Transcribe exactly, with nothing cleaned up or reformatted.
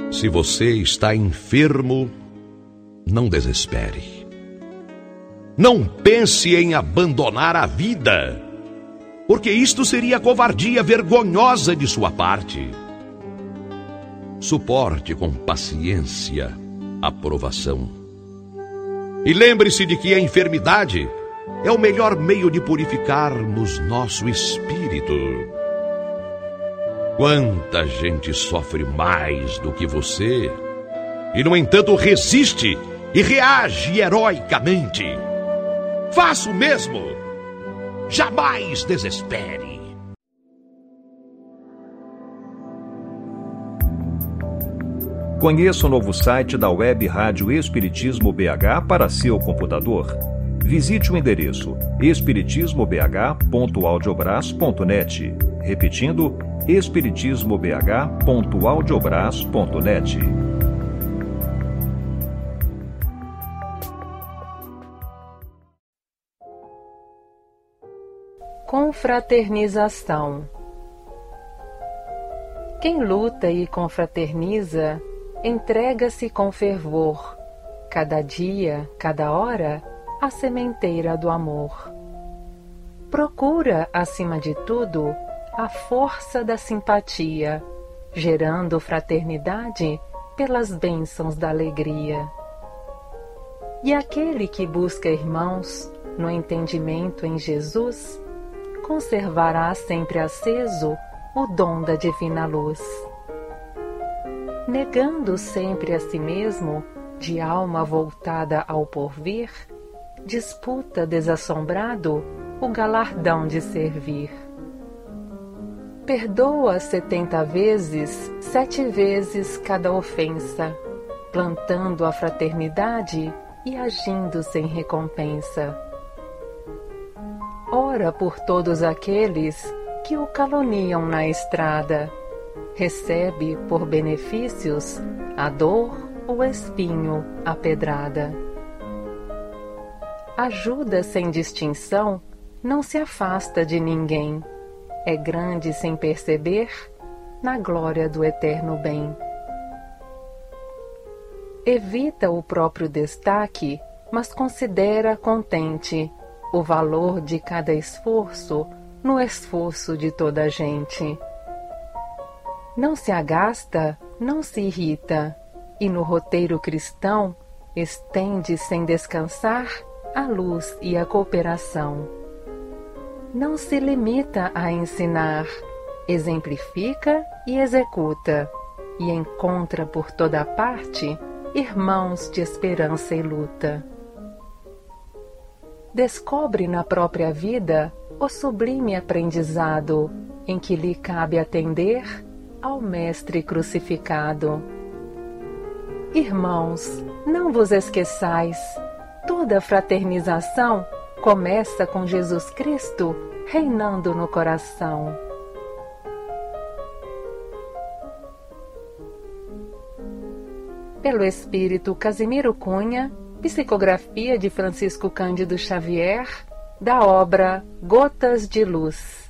Se você está enfermo, não desespere. Não pense em abandonar a vida, porque isto seria covardia vergonhosa de sua parte. Suporte com paciência a provação. E lembre-se de que a enfermidade é o melhor meio de purificarmos nosso espírito. Quanta gente sofre mais do que você e, no entanto, resiste e reage heroicamente. Faça o mesmo. Jamais desespere. Conheça o novo site da Web Rádio Espiritismo B H para seu computador. Visite o endereço espiritismo b h ponto audiobras ponto net. Repetindo, espiritismo b h ponto audiobras ponto net. Confraternização. Quem luta e confraterniza, entrega-se com fervor, cada dia, cada hora, a sementeira do amor. Procura, acima de tudo, a força da simpatia, gerando fraternidade pelas bênçãos da alegria. E aquele que busca irmãos no entendimento em Jesus, conservará sempre aceso o dom da divina luz. Negando sempre a si mesmo, de alma voltada ao porvir, disputa desassombrado o galardão de servir. Perdoa setenta vezes, sete vezes cada ofensa, plantando a fraternidade e agindo sem recompensa. Ora por todos aqueles que o caluniam na estrada, recebe por benefícios a dor, o espinho, a pedrada. Ajuda sem distinção, não se afasta de ninguém, é grande sem perceber, na glória do eterno bem. Evita o próprio destaque, mas considera contente o valor de cada esforço no esforço de toda a gente. Não se agasta, não se irrita, e no roteiro cristão estende sem descansar a luz e a cooperação. Não se limita a ensinar, exemplifica e executa, e encontra por toda parte irmãos de esperança e luta. Descobre na própria vida o sublime aprendizado em que lhe cabe atender ao Mestre crucificado. Irmãos, não vos esqueçais, toda fraternização começa com Jesus Cristo reinando no coração. Pelo Espírito Casimiro Cunha, psicografia de Francisco Cândido Xavier, da obra Gotas de Luz.